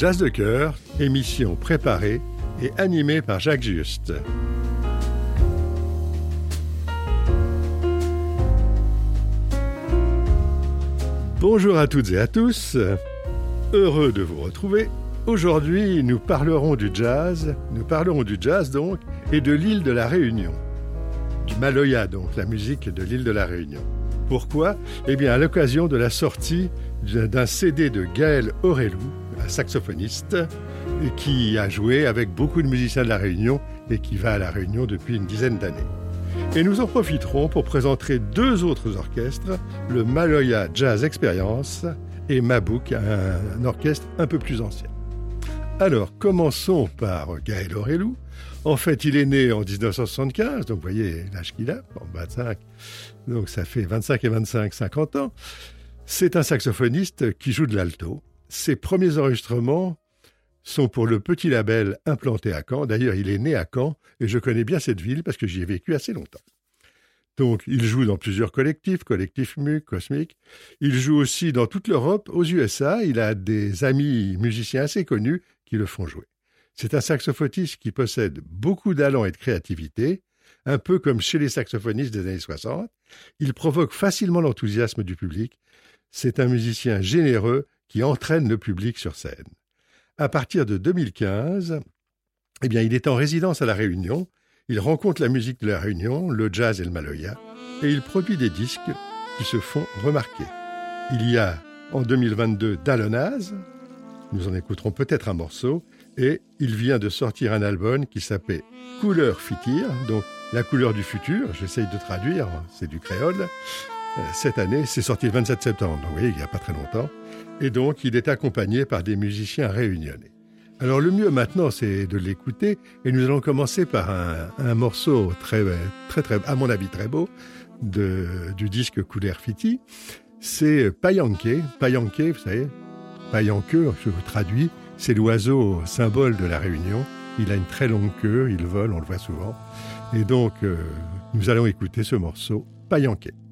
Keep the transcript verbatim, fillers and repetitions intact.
Jazz de cœur, émission préparée et animée par Jacques Juste. Bonjour à toutes et à tous, heureux de vous retrouver. Aujourd'hui, nous parlerons du jazz, nous parlerons du jazz donc, et de l'île de la Réunion. Du Maloya donc, la musique de l'île de la Réunion. Pourquoi ? Eh bien, à l'occasion de la sortie d'un C D de Gaël Orelou, un saxophoniste, qui a joué avec beaucoup de musiciens de la Réunion et qui va à la Réunion depuis une dizaine d'années. Et nous en profiterons pour présenter deux autres orchestres, le Maloya Jazz Experience et Mabouk, un, un orchestre un peu plus ancien. Alors, commençons par Gaël Orelou. En fait, il est né en dix-neuf cent soixante-quinze, donc vous voyez l'âge qu'il a, bon, vingt-cinq, donc ça fait vingt-cinq et vingt-cinq, cinquante ans. C'est un saxophoniste qui joue de l'alto. Ses premiers enregistrements sont pour le petit label implanté à Caen. D'ailleurs, il est né à Caen et je connais bien cette ville parce que j'y ai vécu assez longtemps. Donc, il joue dans plusieurs collectifs, collectif M U, Cosmic. Il joue aussi dans toute l'Europe, aux U S A. Il a des amis musiciens assez connus qui le font jouer. C'est un saxophoniste qui possède beaucoup d'allant et de créativité, un peu comme chez les saxophonistes des années soixante. Il provoque facilement l'enthousiasme du public. C'est un musicien généreux qui entraîne le public sur scène. À partir de deux mille quinze, eh bien, il est en résidence à La Réunion. Il rencontre la musique de La Réunion, le jazz et le maloya, et il produit des disques qui se font remarquer. Il y a, en deux mille vingt-deux, Dallonaz, nous en écouterons peut-être un morceau, et il vient de sortir un album qui s'appelle Couleur Fitir, donc la couleur du futur, j'essaye de traduire, c'est du créole. Cette année, c'est sorti le vingt-sept septembre, donc vous voyez, il n'y a pas très longtemps, et donc il est accompagné par des musiciens réunionnais. Alors le mieux maintenant, c'est de l'écouter, et nous allons commencer par un, un morceau très, très, très, à mon avis très beau, de, du disque Couleur Fiti. C'est Payanké. Payanké, vous savez, Payanqueux, je vous traduis, c'est l'oiseau symbole de la Réunion. Il a une très longue queue, il vole, on le voit souvent. Et donc, euh, nous allons écouter ce morceau, Payanké.